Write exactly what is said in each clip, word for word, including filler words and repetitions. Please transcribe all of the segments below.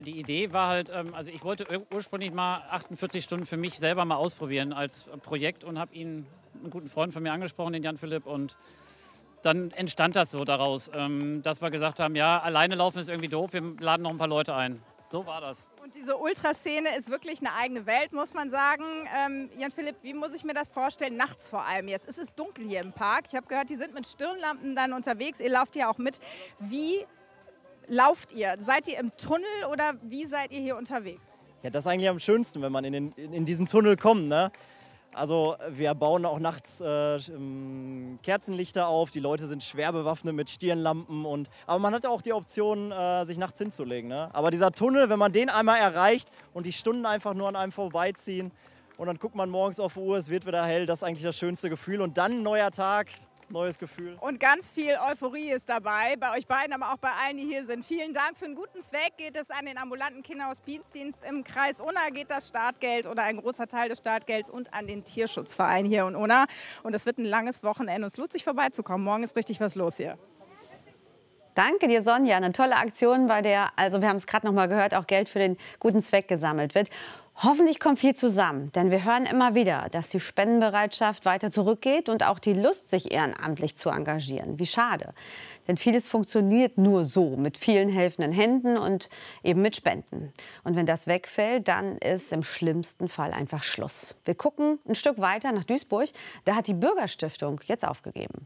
Die Idee war halt, ähm, also ich wollte ur ursprünglich mal achtundvierzig Stunden für mich selber mal ausprobieren als Projekt und habe ihn, einen guten Freund von mir angesprochen, den Jan Philipp, und dann entstand das so daraus, ähm, dass wir gesagt haben, ja, alleine laufen ist irgendwie doof, wir laden noch ein paar Leute ein. So war das. Und diese Ultraszene ist wirklich eine eigene Welt, muss man sagen. Ähm, Jan Philipp, wie muss ich mir das vorstellen? Nachts vor allem jetzt. Es ist dunkel hier im Park. Ich habe gehört, die sind mit Stirnlampen dann unterwegs. Ihr lauft ja auch mit. Wie lauft ihr? Seid ihr im Tunnel oder wie seid ihr hier unterwegs? Ja, das ist eigentlich am schönsten, wenn man in, den, in diesen Tunnel kommt, ne? Also wir bauen auch nachts äh, Kerzenlichter auf, die Leute sind schwer bewaffnet mit Stirnlampen. Und, aber man hat ja auch die Option, äh, sich nachts hinzulegen, ne? Aber dieser Tunnel, wenn man den einmal erreicht und die Stunden einfach nur an einem vorbeiziehen und dann guckt man morgens auf die Uhr, es wird wieder hell, das ist eigentlich das schönste Gefühl. Und dann ein neuer Tag, neues Gefühl. Und ganz viel Euphorie ist dabei, bei euch beiden, aber auch bei allen, die hier sind. Vielen Dank. Für einen guten Zweck geht es an den ambulanten Kinderhospizdienst im Kreis Unna, geht das Startgeld oder ein großer Teil des Startgelds, und an den Tierschutzverein hier in Unna. Und es wird ein langes Wochenende. Es lohnt sich vorbeizukommen. Morgen ist richtig was los hier. Danke dir, Sonja. Eine tolle Aktion, bei der, also wir haben es gerade noch mal gehört, auch Geld für den guten Zweck gesammelt wird. Hoffentlich kommt viel zusammen, denn wir hören immer wieder, dass die Spendenbereitschaft weiter zurückgeht und auch die Lust, sich ehrenamtlich zu engagieren. Wie schade. Denn vieles funktioniert nur so, mit vielen helfenden Händen und eben mit Spenden. Und wenn das wegfällt, dann ist im schlimmsten Fall einfach Schluss. Wir gucken ein Stück weiter nach Duisburg. Da hat die Bürgerstiftung jetzt aufgegeben.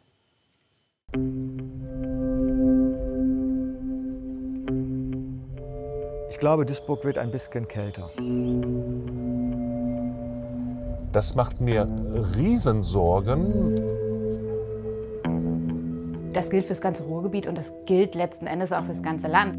Ich glaube, Duisburg wird ein bisschen kälter. Das macht mir Riesensorgen. Das gilt für das ganze Ruhrgebiet und das gilt letzten Endes auch für das ganze Land.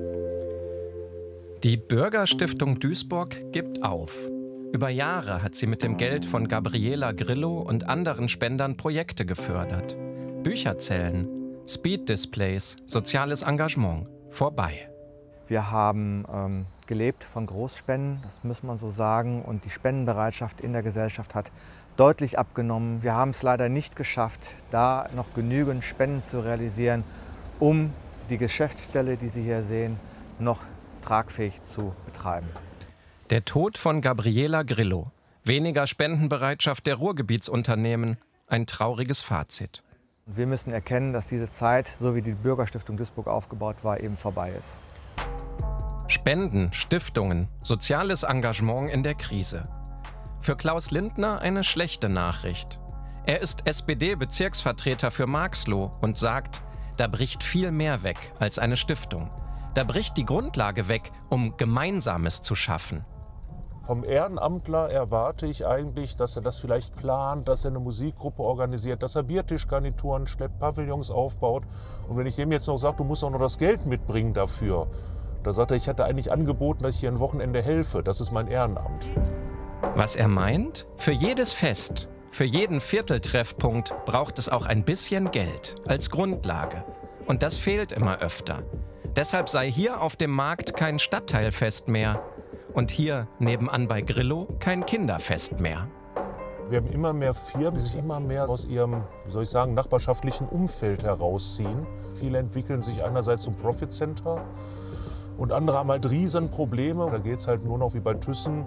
Die Bürgerstiftung Duisburg gibt auf. Über Jahre hat sie mit dem Geld von Gabriela Grillo und anderen Spendern Projekte gefördert. Bücherzellen, Speed-Displays, soziales Engagement. Vorbei. Wir haben ähm, gelebt von Großspenden, das muss man so sagen. Und die Spendenbereitschaft in der Gesellschaft hat deutlich abgenommen. Wir haben es leider nicht geschafft, da noch genügend Spenden zu realisieren, um die Geschäftsstelle, die Sie hier sehen, noch tragfähig zu betreiben. Der Tod von Gabriela Grillo. Weniger Spendenbereitschaft der Ruhrgebietsunternehmen. Ein trauriges Fazit. Wir müssen erkennen, dass diese Zeit, so wie die Bürgerstiftung Duisburg aufgebaut war, eben vorbei ist. Spenden, Stiftungen, soziales Engagement in der Krise. Für Klaus Lindner eine schlechte Nachricht. Er ist S P D-Bezirksvertreter für Marxloh und sagt, da bricht viel mehr weg als eine Stiftung. Da bricht die Grundlage weg, um Gemeinsames zu schaffen. Vom Ehrenamtler erwarte ich eigentlich, dass er das vielleicht plant, dass er eine Musikgruppe organisiert, dass er Biertischgarnituren schleppt, Pavillons aufbaut. Und wenn ich dem jetzt noch sage, du musst auch noch das Geld mitbringen dafür, da sagt er, ich hatte eigentlich angeboten, dass ich hier ein Wochenende helfe. Das ist mein Ehrenamt. Was er meint? Für jedes Fest, für jeden Vierteltreffpunkt braucht es auch ein bisschen Geld als Grundlage. Und das fehlt immer öfter. Deshalb sei hier auf dem Markt kein Stadtteilfest mehr. Und hier nebenan bei Grillo kein Kinderfest mehr. Wir haben immer mehr Firmen, die sich immer mehr aus ihrem, wie soll ich sagen, nachbarschaftlichen Umfeld herausziehen. Viele entwickeln sich einerseits zum Profit Center und andere haben halt Riesenprobleme. Da geht es halt nur noch wie bei Thyssen,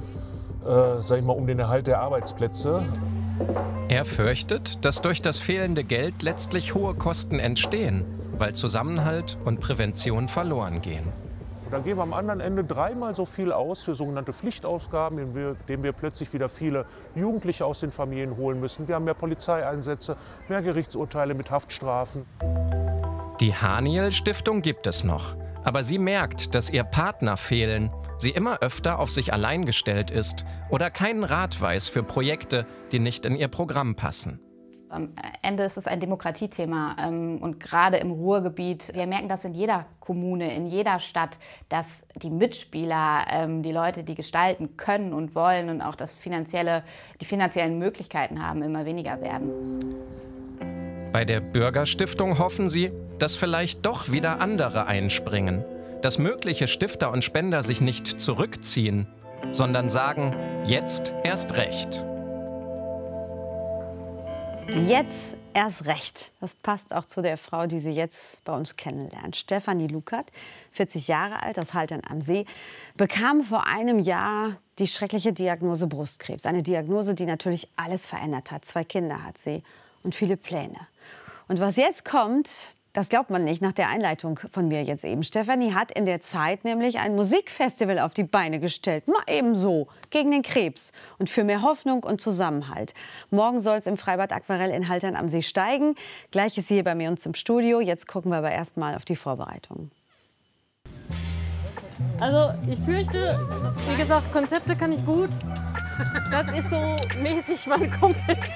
äh, sag ich mal, um den Erhalt der Arbeitsplätze. Er fürchtet, dass durch das fehlende Geld letztlich hohe Kosten entstehen, weil Zusammenhalt und Prävention verloren gehen. Und dann geben wir am anderen Ende dreimal so viel aus für sogenannte Pflichtausgaben, indem wir, indem wir plötzlich wieder viele Jugendliche aus den Familien holen müssen. Wir haben mehr Polizeieinsätze, mehr Gerichtsurteile mit Haftstrafen. Die Haniel-Stiftung gibt es noch. Aber sie merkt, dass ihr Partner fehlen, sie immer öfter auf sich allein gestellt ist oder keinen Rat weiß für Projekte, die nicht in ihr Programm passen. Am Ende ist es ein Demokratiethema und gerade im Ruhrgebiet, wir merken das in jeder Kommune, in jeder Stadt, dass die Mitspieler, die Leute, die gestalten können und wollen und auch das finanzielle, die finanziellen Möglichkeiten haben, immer weniger werden. Bei der Bürgerstiftung hoffen sie, dass vielleicht doch wieder andere einspringen, dass mögliche Stifter und Spender sich nicht zurückziehen, sondern sagen, jetzt erst recht. Jetzt erst recht. Das passt auch zu der Frau, die Sie jetzt bei uns kennenlernen. Stefanie Lukert, vierzig Jahre alt, aus Haltern am See, bekam vor einem Jahr die schreckliche Diagnose Brustkrebs. Eine Diagnose, die natürlich alles verändert hat. Zwei Kinder hat sie und viele Pläne. Und was jetzt kommt, das glaubt man nicht nach der Einleitung von mir jetzt eben. Stefanie hat in der Zeit nämlich ein Musikfestival auf die Beine gestellt. Mal eben so, gegen den Krebs und für mehr Hoffnung und Zusammenhalt. Morgen soll es im Freibad Aquarell in Haltern am See steigen. Gleich ist sie hier bei mir uns im Studio. Jetzt gucken wir aber erst mal auf die Vorbereitungen. Also ich fürchte, wie gesagt, Konzepte kann ich gut. Das ist so mäßig meine Kompetenz.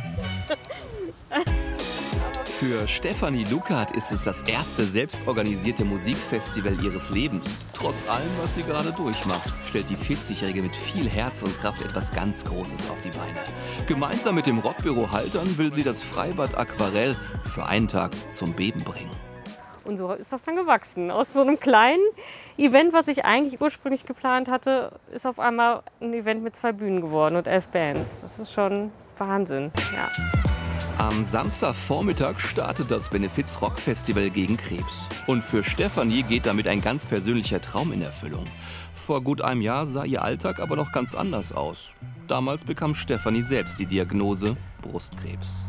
Für Stefanie Lukert ist es das erste selbstorganisierte Musikfestival ihres Lebens. Trotz allem, was sie gerade durchmacht, stellt die vierzigjährige mit viel Herz und Kraft etwas ganz Großes auf die Beine. Gemeinsam mit dem Rockbüro Haltern will sie das Freibad Aquarell für einen Tag zum Beben bringen. Und so ist das dann gewachsen. Aus so einem kleinen Event, was ich eigentlich ursprünglich geplant hatte, ist auf einmal ein Event mit zwei Bühnen geworden und elf Bands. Das ist schon Wahnsinn, ja. Am Samstagvormittag startet das Benefiz-Rock-Festival gegen Krebs. Und für Stefanie geht damit ein ganz persönlicher Traum in Erfüllung. Vor gut einem Jahr sah ihr Alltag aber noch ganz anders aus. Damals bekam Stefanie selbst die Diagnose Brustkrebs.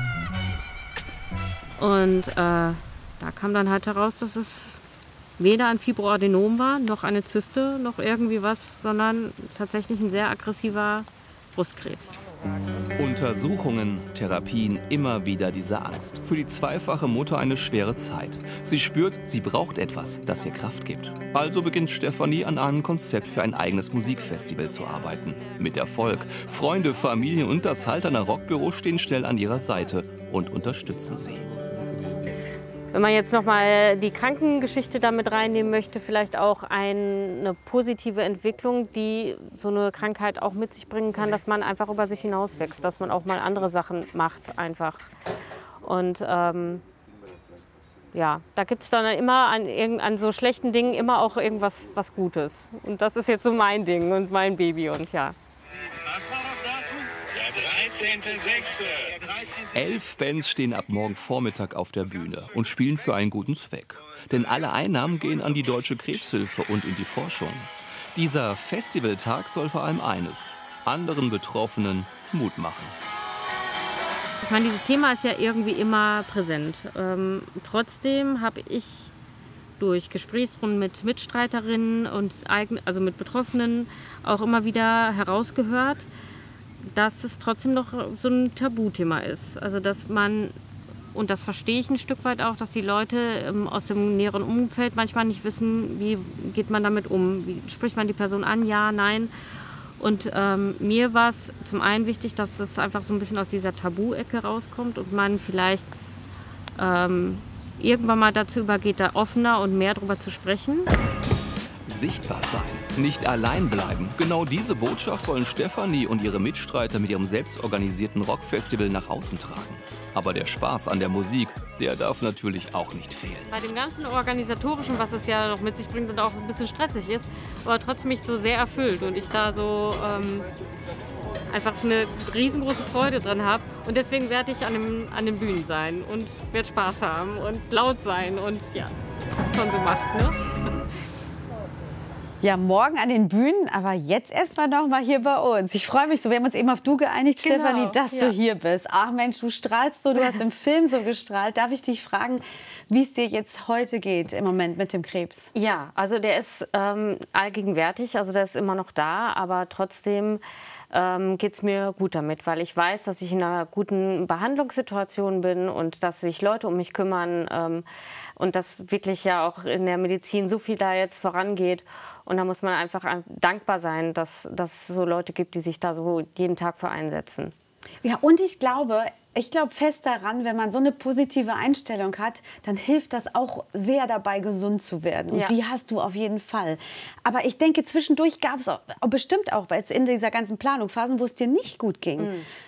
Und äh, da kam dann halt heraus, dass es weder ein Fibroadenom war, noch eine Zyste, noch irgendwie was, sondern tatsächlich ein sehr aggressiver Brustkrebs. Untersuchungen, Therapien, immer wieder diese Angst. Für die zweifache Mutter eine schwere Zeit. Sie spürt, sie braucht etwas, das ihr Kraft gibt. Also beginnt Stefanie an einem Konzept für ein eigenes Musikfestival zu arbeiten. Mit Erfolg. Freunde, Familie und das Halterner Rockbüro stehen schnell an ihrer Seite und unterstützen sie. Wenn man jetzt noch mal die Krankengeschichte damit reinnehmen möchte, vielleicht auch eine positive Entwicklung, die so eine Krankheit auch mit sich bringen kann, dass man einfach über sich hinauswächst, dass man auch mal andere Sachen macht einfach. Und ähm, ja, da gibt es dann immer an, an so schlechten Dingen immer auch irgendwas was Gutes. Und das ist jetzt so mein Ding und mein Baby und ja. Was war das dazu? Der dreizehnte sechste Elf Bands stehen ab morgen Vormittag auf der Bühne und spielen für einen guten Zweck. Denn alle Einnahmen gehen an die Deutsche Krebshilfe und in die Forschung. Dieser Festivaltag soll vor allem eines: anderen Betroffenen Mut machen. Ich meine, dieses Thema ist ja irgendwie immer präsent. Ähm, trotzdem habe ich durch Gesprächsrunden mit Mitstreiterinnen und eigen, also mit Betroffenen auch immer wieder herausgehört, dass es trotzdem noch so ein Tabuthema ist. Also dass man, und das verstehe ich ein Stück weit auch, dass die Leute ähm, aus dem näheren Umfeld manchmal nicht wissen, wie geht man damit um, wie spricht man die Person an, ja, nein. Und ähm, mir war es zum einen wichtig, dass es einfach so ein bisschen aus dieser Tabu-Ecke rauskommt und man vielleicht ähm, irgendwann mal dazu übergeht, da offener und mehr darüber zu sprechen. Sichtbar sein, nicht allein bleiben. Genau diese Botschaft wollen Stefanie und ihre Mitstreiter mit ihrem selbstorganisierten Rockfestival nach außen tragen. Aber der Spaß an der Musik, der darf natürlich auch nicht fehlen. Bei dem ganzen Organisatorischen, was es ja noch mit sich bringt und auch ein bisschen stressig ist, aber trotzdem mich so sehr erfüllt und ich da so ähm, einfach eine riesengroße Freude dran habe. Und deswegen werde ich an, dem, an den Bühnen sein und werde Spaß haben und laut sein und ja, was man so macht, ne? Ja, morgen an den Bühnen, aber jetzt erstmal noch mal hier bei uns. Ich freue mich so, wir haben uns eben auf du geeinigt, genau, Stefanie, dass ja. du hier bist. Ach Mensch, du strahlst so, du hast im Film so gestrahlt. Darf ich dich fragen, wie es dir jetzt heute geht im Moment mit dem Krebs? Ja, also der ist ähm, allgegenwärtig, also der ist immer noch da, aber trotzdem ähm, geht es mir gut damit, weil ich weiß, dass ich in einer guten Behandlungssituation bin und dass sich Leute um mich kümmern ähm, und dass wirklich ja auch in der Medizin so viel da jetzt vorangeht. Und da muss man einfach dankbar sein, dass, dass es so Leute gibt, die sich da so jeden Tag für einsetzen. Ja, und ich glaube, ich glaube fest daran, wenn man so eine positive Einstellung hat, dann hilft das auch sehr dabei, gesund zu werden. Und ja. die hast du auf jeden Fall. Aber ich denke, zwischendurch gab es bestimmt auch in dieser ganzen Planung Phasen, wo es dir nicht gut ging. Mhm.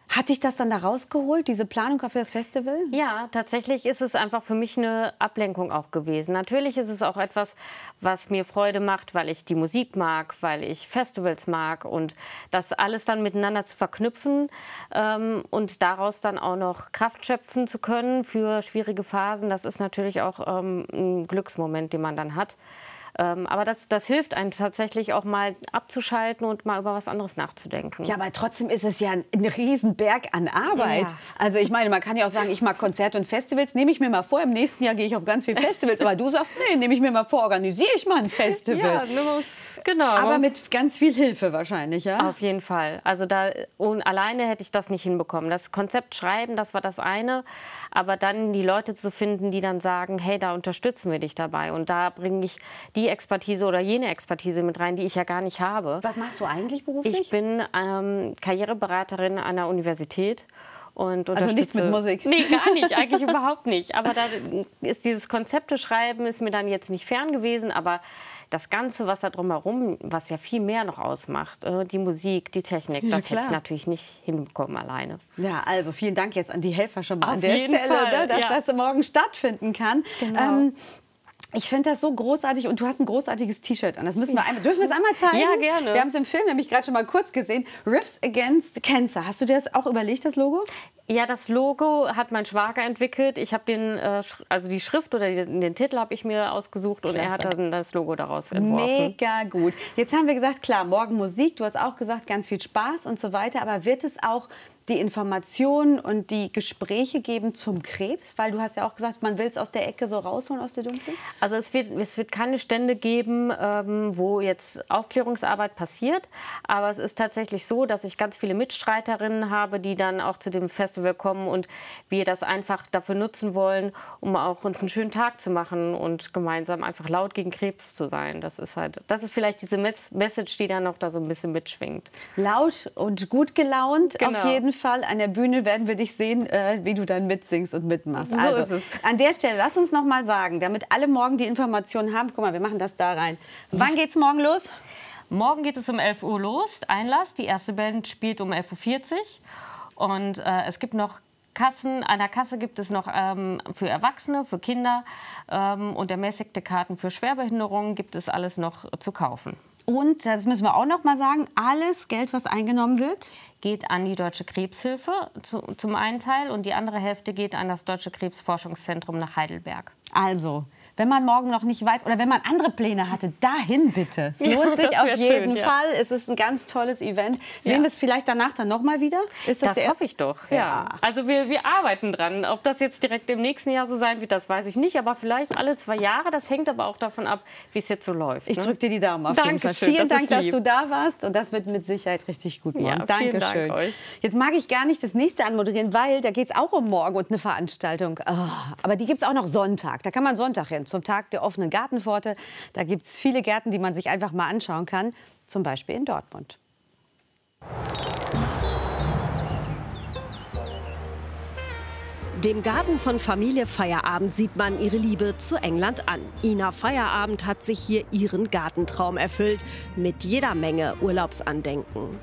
Hat dich das dann da rausgeholt, diese Planung für das Festival? Ja, tatsächlich ist es einfach für mich eine Ablenkung auch gewesen. Natürlich ist es auch etwas, was mir Freude macht, weil ich die Musik mag, weil ich Festivals mag. Und das alles dann miteinander zu verknüpfen ähm, und daraus dann auch noch Kraft schöpfen zu können für schwierige Phasen, das ist natürlich auch ähm, ein Glücksmoment, den man dann hat. Ähm, aber das, das hilft einem tatsächlich auch mal abzuschalten und mal über was anderes nachzudenken. Ja, aber trotzdem ist es ja ein, ein Riesenberg an Arbeit. Ja. Also ich meine, man kann ja auch sagen, ich mag Konzerte und Festivals, nehme ich mir mal vor, im nächsten Jahr gehe ich auf ganz viele Festivals. Aber du sagst, nee, nehme ich mir mal vor, organisiere ich mal ein Festival. Ja, muss, genau. Aber mit ganz viel Hilfe wahrscheinlich, ja? Auf jeden Fall. Also da, und alleine hätte ich das nicht hinbekommen. Das Konzept schreiben, das war das eine. Aber dann die Leute zu finden, die dann sagen, hey, da unterstützen wir dich dabei. Und da bringe ich die Expertise oder jene Expertise mit rein, die ich ja gar nicht habe. Was machst du eigentlich beruflich? Ich bin ähm, Karriereberaterin an der Universität. Und also nichts mit Musik? Nee, gar nicht, eigentlich überhaupt nicht. Aber da ist dieses Konzepte schreiben ist mir dann jetzt nicht fern gewesen, aber das Ganze, was da drumherum, was ja viel mehr noch ausmacht, die Musik, die Technik, ja, das klar. hätte ich natürlich nicht hinbekommen alleine. Ja, also vielen Dank jetzt an die Helfer schon mal Auf an der jeden Stelle, Fall, ne, dass ja. das morgen stattfinden kann. Genau. Ähm, ich finde das so großartig und du hast ein großartiges T-Shirt an. Das müssen wir einmal, dürfen wir es einmal zeigen? Ja, gerne. Wir haben es im Film nämlich gerade schon mal kurz gesehen. Riffs Against Cancer. Hast du dir das auch überlegt, das Logo? Ja, das Logo hat mein Schwager entwickelt. Ich habe den, äh, also die Schrift oder den, den Titel habe ich mir ausgesucht Klasse. und er hat dann das Logo daraus entworfen. Mega gut. Jetzt haben wir gesagt, klar, morgen Musik. Du hast auch gesagt, ganz viel Spaß und so weiter. Aber wird es auch die Informationen und die Gespräche geben zum Krebs? Weil du hast ja auch gesagt, man will es aus der Ecke so rausholen, aus der Dunklen. Also es wird, es wird keine Stände geben, ähm, wo jetzt Aufklärungsarbeit passiert. Aber es ist tatsächlich so, dass ich ganz viele Mitstreiterinnen habe, die dann auch zu dem Festival kommen und wir das einfach dafür nutzen wollen, um auch uns einen schönen Tag zu machen und gemeinsam einfach laut gegen Krebs zu sein. Das ist halt, das ist vielleicht diese Mes- Message, die dann noch da so ein bisschen mitschwingt. Laut und gut gelaunt, Genau. auf jeden Fall. An der Bühne werden wir dich sehen, äh, wie du dann mitsingst und mitmachst. So also, ist es. An der Stelle, lass uns noch mal sagen, damit alle morgen die Informationen haben. Guck mal, wir machen das da rein. Wann geht's morgen los? Morgen geht es um elf Uhr los, Einlass. Die erste Band spielt um elf Uhr vierzig. Und äh, es gibt noch Kassen. An der Kasse gibt es noch ähm, für Erwachsene, für Kinder ähm, und ermäßigte Karten für Schwerbehinderungen gibt es alles noch zu kaufen. Und, das müssen wir auch noch mal sagen, alles Geld, was eingenommen wird, geht an die Deutsche Krebshilfe zu, zum einen Teil und die andere Hälfte geht an das Deutsche Krebsforschungszentrum nach Heidelberg. Also, wenn man morgen noch nicht weiß oder wenn man andere Pläne hatte, dahin bitte. Es lohnt sich das auf wär jeden schön, ja. Fall. Es ist ein ganz tolles Event. Sehen Ja. wir es vielleicht danach dann noch mal wieder? Ist Das, der- hoffe ich doch, ja. Ja. Also wir, wir arbeiten dran. Ob das jetzt direkt im nächsten Jahr so sein wird, das weiß ich nicht. Aber vielleicht alle zwei Jahre. Das hängt aber auch davon ab, wie es jetzt so läuft. Ich ne? drücke dir die Daumen auf jeden Fall. Dankeschön, Vielen das Dank, ist dass lieb. du da warst. Und das wird mit Sicherheit richtig gut morgen. Ja, vielen Dankeschön. Dank euch. Jetzt mag ich gar nicht das nächste anmoderieren, weil da geht es auch um morgen und eine Veranstaltung. Oh, aber die gibt es auch noch Sonntag. Da kann man Sonntag hin, zum Tag der offenen Gartenpforte. Da gibt es viele Gärten, die man sich einfach mal anschauen kann. Zum Beispiel in Dortmund. Dem Garten von Familie Feierabend sieht man ihre Liebe zu England an. Ina Feierabend hat sich hier ihren Gartentraum erfüllt, mit jeder Menge Urlaubsandenken.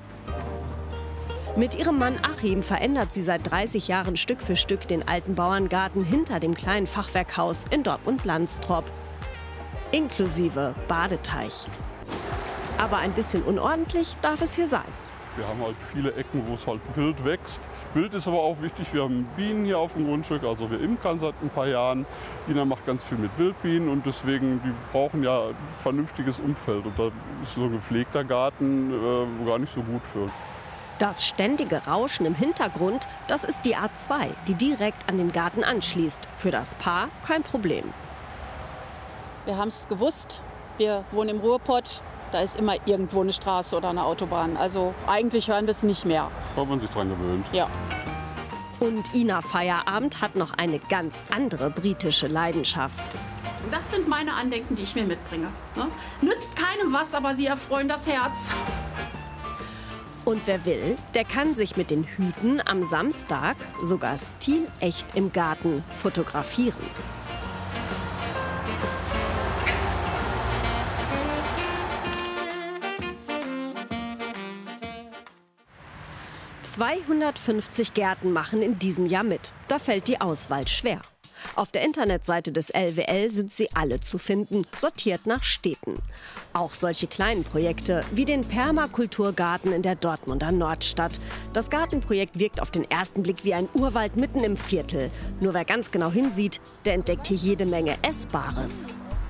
Mit ihrem Mann Achim verändert sie seit dreißig Jahren Stück für Stück den alten Bauerngarten hinter dem kleinen Fachwerkhaus in Dortmund-Blanstrop. Inklusive Badeteich. Aber ein bisschen unordentlich darf es hier sein. Wir haben halt viele Ecken, wo es halt wild wächst. Wild ist aber auch wichtig, wir haben Bienen hier auf dem Grundstück, also wir imkern seit ein paar Jahren. Ina macht ganz viel mit Wildbienen und deswegen, die brauchen ja ein vernünftiges Umfeld. Und da ist so ein gepflegter Garten äh, gar nicht so gut für. Das ständige Rauschen im Hintergrund, das ist die A zwei, die direkt an den Garten anschließt. Für das Paar kein Problem. Wir haben es gewusst, wir wohnen im Ruhrpott, da ist immer irgendwo eine Straße oder eine Autobahn. Also eigentlich hören wir es nicht mehr. Da hat man sich dran gewöhnt. Ja. Und Ina Feierabend hat noch eine ganz andere britische Leidenschaft. Das sind meine Andenken, die ich mir mitbringe. Ne? Nützt keinem was, aber sie erfreuen das Herz. Und wer will, der kann sich mit den Hüten am Samstag sogar stilecht im Garten fotografieren. zweihundertfünfzig Gärten machen in diesem Jahr mit. Da fällt die Auswahl schwer. Auf der Internetseite des L W L sind sie alle zu finden, sortiert nach Städten. Auch solche kleinen Projekte wie den Permakulturgarten in der Dortmunder Nordstadt. Das Gartenprojekt wirkt auf den ersten Blick wie ein Urwald mitten im Viertel. Nur wer ganz genau hinsieht, der entdeckt hier jede Menge Essbares.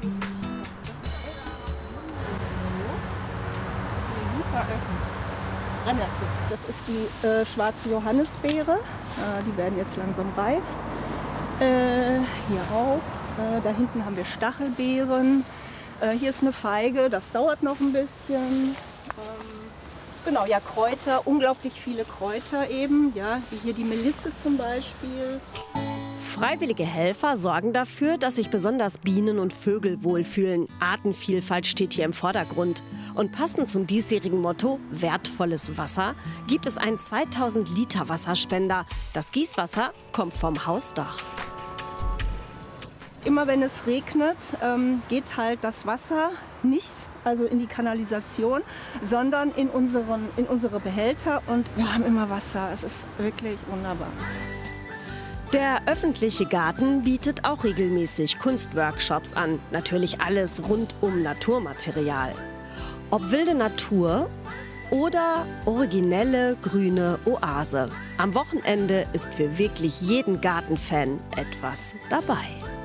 Das ist die äh, schwarze Johannisbeere. Äh, die werden jetzt langsam reif. Äh, hier auch. Äh, da hinten haben wir Stachelbeeren. Äh, hier ist eine Feige, das dauert noch ein bisschen. Ähm, genau, ja, Kräuter, unglaublich viele Kräuter eben. Ja, wie hier die Melisse zum Beispiel. Freiwillige Helfer sorgen dafür, dass sich besonders Bienen und Vögel wohlfühlen. Artenvielfalt steht hier im Vordergrund. Und passend zum diesjährigen Motto wertvolles Wasser gibt es einen zweitausend Liter Wasserspender. Das Gießwasser kommt vom Hausdach. Immer wenn es regnet, ähm, geht halt das Wasser nicht also in die Kanalisation, sondern in, unseren, in unsere Behälter. Und wir haben immer Wasser. Es ist wirklich wunderbar. Der öffentliche Garten bietet auch regelmäßig Kunstworkshops an. Natürlich alles rund um Naturmaterial. Ob wilde Natur oder originelle grüne Oase. Am Wochenende ist für wirklich jeden Gartenfan etwas dabei.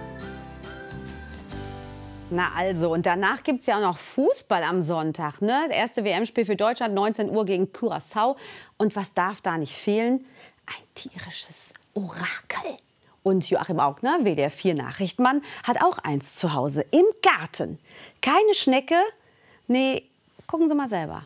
Na also, und danach gibt es ja auch noch Fußball am Sonntag. Ne? Das erste W M-Spiel für Deutschland, neunzehn Uhr gegen Curaçao. Und was darf da nicht fehlen? Ein tierisches Orakel. Und Joachim Augner, W D R vier Nachrichtenmann, hat auch eins zu Hause im Garten. Keine Schnecke, nee, gucken Sie mal selber.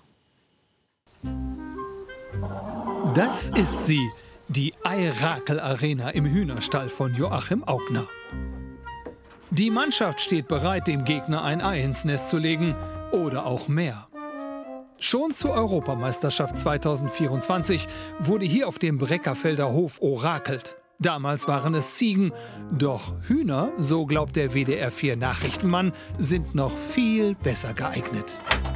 Das ist sie, die Eirakel Arena im Hühnerstall von Joachim Augner. Die Mannschaft steht bereit, dem Gegner ein Ei ins Nest zu legen oder auch mehr. Schon zur Europameisterschaft zweitausendvierundzwanzig wurde hier auf dem Breckerfelder Hof orakelt. Damals waren es Ziegen, doch Hühner, so glaubt der W D R vier Nachrichtenmann, sind noch viel besser geeignet.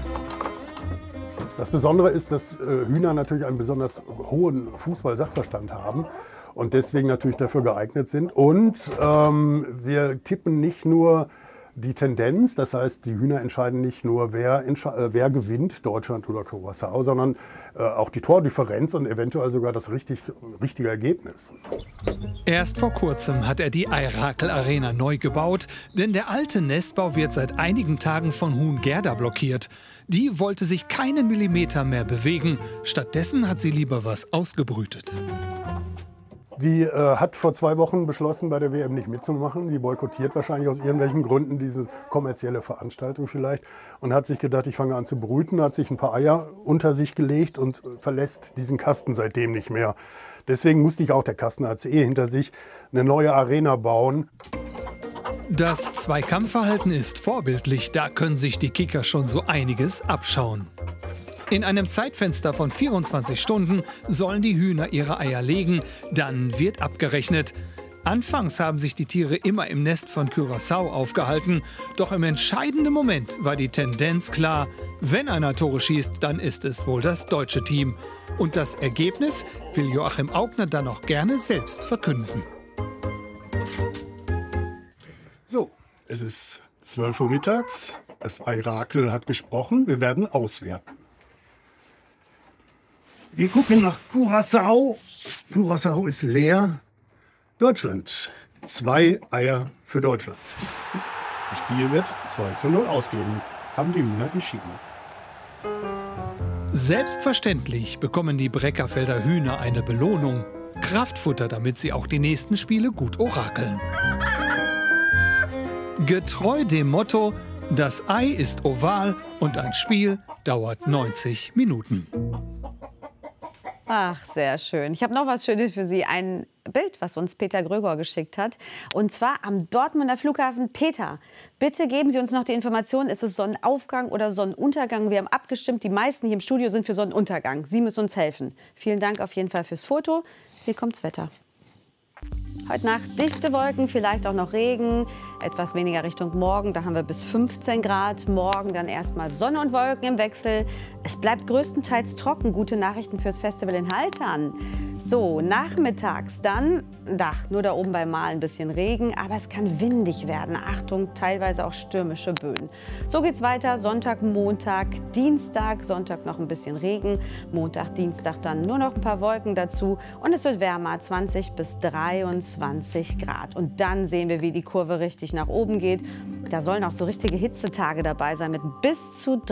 Das Besondere ist, dass Hühner natürlich einen besonders hohen Fußball-Sachverstand haben und deswegen natürlich dafür geeignet sind. Und ähm, wir tippen nicht nur die Tendenz, das heißt, die Hühner entscheiden nicht nur, wer, äh, wer gewinnt, Deutschland oder Curaçao, sondern äh, auch die Tordifferenz und eventuell sogar das richtig, richtige Ergebnis. Erst vor kurzem hat er die Eirakel Arena neu gebaut, denn der alte Nestbau wird seit einigen Tagen von Huhn Gerda blockiert. Die wollte sich keinen Millimeter mehr bewegen. Stattdessen hat sie lieber was ausgebrütet. Die äh, hat vor zwei Wochen beschlossen, bei der W M nicht mitzumachen. Die boykottiert wahrscheinlich aus irgendwelchen Gründen diese kommerzielle Veranstaltung vielleicht. Und hat sich gedacht, ich fange an zu brüten, hat sich ein paar Eier unter sich gelegt und verlässt diesen Kasten seitdem nicht mehr. Deswegen musste ich auch, der Kasten hat eh hinter sich, eine neue Arena bauen. Das Zweikampfverhalten ist vorbildlich, da können sich die Kicker schon so einiges abschauen. In einem Zeitfenster von vierundzwanzig Stunden sollen die Hühner ihre Eier legen, dann wird abgerechnet. Anfangs haben sich die Tiere immer im Nest von Curaçao aufgehalten, doch im entscheidenden Moment war die Tendenz klar, wenn einer Tore schießt, dann ist es wohl das deutsche Team. Und das Ergebnis will Joachim Augner dann auch gerne selbst verkünden. So, es ist zwölf Uhr mittags, das Eirakel hat gesprochen, wir werden auswerten. Wir gucken nach Curaçao. Curaçao ist leer. Deutschland. Zwei Eier für Deutschland. Das Spiel wird zwei zu null ausgehen. Haben die Hühner entschieden. Selbstverständlich bekommen die Breckerfelder Hühner eine Belohnung. Kraftfutter, damit sie auch die nächsten Spiele gut orakeln. Getreu dem Motto, das Ei ist oval und ein Spiel dauert neunzig Minuten. Ach, sehr schön. Ich habe noch was Schönes für Sie. Ein Bild, was uns Peter Gröger geschickt hat. Und zwar am Dortmunder Flughafen. Peter, bitte geben Sie uns noch die Information, ist es Sonnenaufgang oder Sonnenuntergang? Wir haben abgestimmt, die meisten hier im Studio sind für Sonnenuntergang. Sie müssen uns helfen. Vielen Dank auf jeden Fall fürs Foto. Hier kommt's Wetter. Heute Nacht dichte Wolken, vielleicht auch noch Regen, etwas weniger Richtung Morgen, da haben wir bis fünfzehn Grad. Morgen dann erstmal Sonne und Wolken im Wechsel. Es bleibt größtenteils trocken, gute Nachrichten fürs Festival in Haltern. So, nachmittags dann, ach, nur da oben bei Mal ein bisschen Regen, aber es kann windig werden. Achtung, teilweise auch stürmische Böen. So geht's weiter, Sonntag, Montag, Dienstag, Sonntag noch ein bisschen Regen, Montag, Dienstag dann nur noch ein paar Wolken dazu und es wird wärmer, zwanzig bis dreiundzwanzig Grad. Und dann sehen wir, wie die Kurve richtig nach oben geht. Da sollen auch so richtige Hitzetage dabei sein mit bis zu